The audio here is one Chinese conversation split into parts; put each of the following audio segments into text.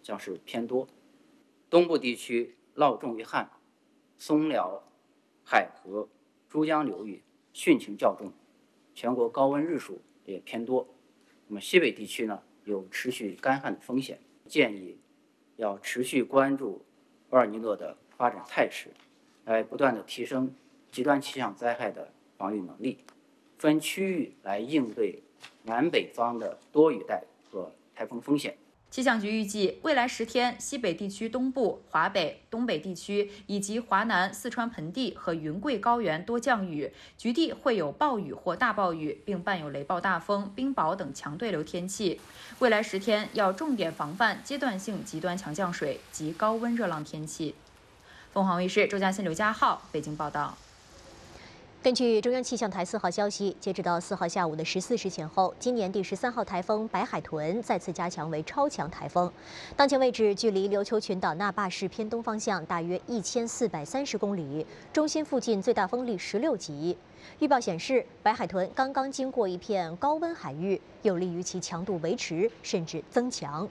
将是偏多。东部地区涝重于旱，松辽、海河、珠江流域汛情较重，全国高温日数也偏多。那么西北地区呢，有持续干旱的风险，建议要持续关注厄尔尼诺的发展态势，来不断的提升极端气象灾害的防御能力，分区域来应对南北方的多雨带和台风风险。 气象局预计，未来10天，西北地区东部、华北、东北地区以及华南、四川盆地和云贵高原多降雨，局地会有暴雨或大暴雨，并伴有雷暴大风、冰雹等强对流天气。未来10天要重点防范阶段性极端强降水及高温热浪天气。凤凰卫视周嘉欣、刘佳浩北京报道。 根据中央气象台4号消息，截止到4号下午的14时前后，今年第13号台风白海豚再次加强为超强台风，当前位置距离琉球群岛那霸市偏东方向大约1430公里，中心附近最大风力16级。预报显示，白海豚刚刚经过一片高温海域，有利于其强度维持甚至增强。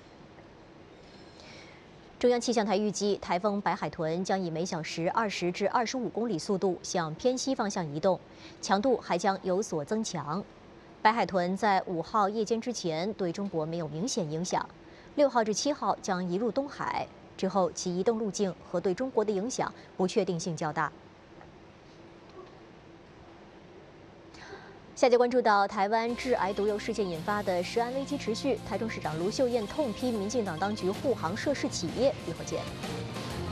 中央气象台预计，台风白海豚将以每小时20至25公里速度向偏西方向移动，强度还将有所增强。白海豚在5号夜间之前对中国没有明显影响，6号至7号将移入东海，之后其移动路径和对中国的影响不确定性较大。下节关注到台湾致癌毒油事件引发的食安危机持续，台中市长卢秀燕痛批民进党当局护航涉事企业，一会儿见。